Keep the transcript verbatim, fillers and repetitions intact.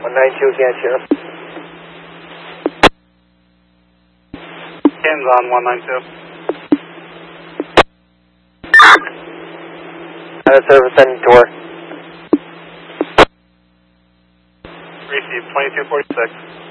one nine two again, Sheriff. Ken's on one nine two. Out of service sending tour. Receive twenty-two forty-six.